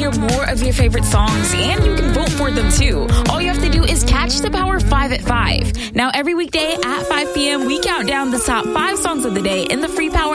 hear more of your favorite songs, and you can vote for them too. All you have to do is catch the Power 5 at 5. Now, every weekday at 5 p.m., we count down the top 5 songs of the day in the free Power